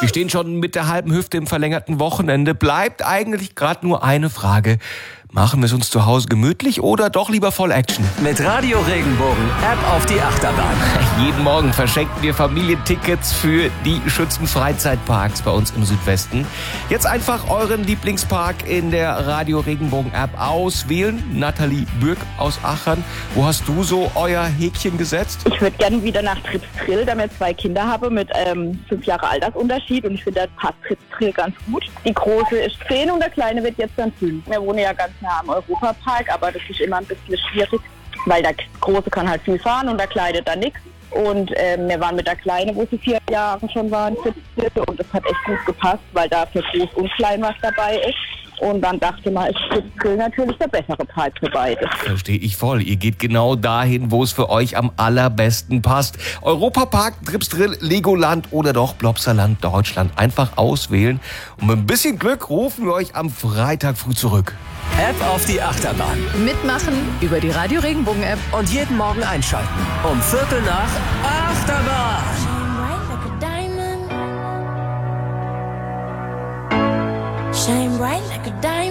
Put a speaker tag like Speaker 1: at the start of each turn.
Speaker 1: Wir stehen schon mit der halben Hüfte im verlängerten Wochenende. Bleibt eigentlich gerade nur eine Frage. Machen wir es uns zu Hause gemütlich oder doch lieber voll Action?
Speaker 2: Mit Radio Regenbogen App auf die Achterbahn.
Speaker 1: Jeden Morgen verschenken wir Familientickets für die Schützenfreizeitparks bei uns im Südwesten. Jetzt einfach euren Lieblingspark in der Radio Regenbogen App auswählen. Nathalie Bürg aus Aachen, wo hast du so euer Häkchen gesetzt?
Speaker 3: Ich würde gerne wieder nach Trips Drill, da wir 2 Kinder haben mit 5 Jahre Altersunterschied und ich finde, da passt Trips Drill ganz gut. Die Große ist 10 und der Kleine wird jetzt dann 5. Wir wohnen ja ganz nah am Europapark, aber das ist immer ein bisschen schwierig, weil der Große kann halt viel fahren und der Kleine dann nichts. Und wir waren mit der Kleinen, wo sie 4 Jahre schon waren, und das hat echt gut gepasst, weil da für Groß und Klein was dabei ist. Und dann dachte man, ist Trips natürlich der bessere Park für beide.
Speaker 1: Verstehe ich voll. Ihr geht genau dahin, wo es für euch am allerbesten passt. Europapark, Trips Drill, Legoland oder doch Blopsaland Deutschland. Einfach auswählen. Und mit ein bisschen Glück rufen wir euch am Freitag früh zurück.
Speaker 2: App auf die Achterbahn.
Speaker 4: Mitmachen über die Radio Regenbogen App.
Speaker 2: Und jeden Morgen einschalten. Um 7:45 Achterbahn.
Speaker 5: Shine bright like a diamond.